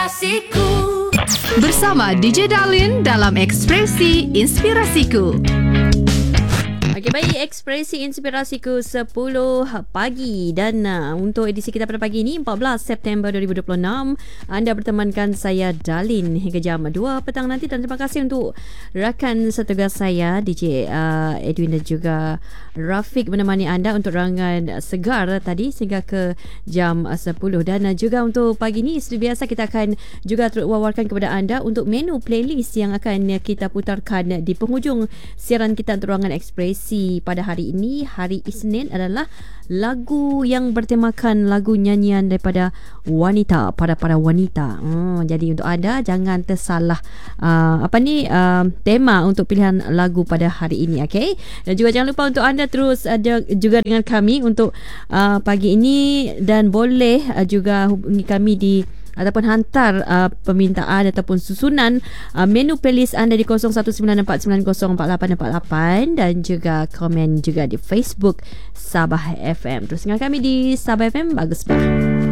Inspirasiku. Bersama DJ Darlin dalam Ekspresi Inspirasiku. Okey, baik, Ekspresi Inspirasiku 10 pagi. Dan untuk edisi kita pada pagi ini 14 September 2026, anda bertemankan saya Darlin hingga jam 2 petang nanti. Dan terima kasih untuk rakan setugas saya DJ Edwin dan juga Rafiq menemani anda untuk rangan segar tadi sehingga ke jam 10. Dan juga untuk pagi ini seperti biasa kita akan juga terus wawarkan kepada anda untuk menu playlist yang akan kita putarkan di penghujung siaran kita untuk ruangan Ekspresi pada hari ini. Hari Isnin adalah lagu yang bertemakan lagu nyanyian daripada wanita, para wanita. Jadi untuk anda jangan tersalah tema untuk pilihan lagu pada hari ini, okey? Dan juga jangan lupa untuk anda terus ada juga dengan kami untuk pagi ini, dan boleh juga hubungi kami di ataupun hantar permintaan ataupun susunan menu playlist anda di 0194904848 dan juga komen juga di Facebook Sabah FM. Terus dengan kami di Sabah FM, bagus bah.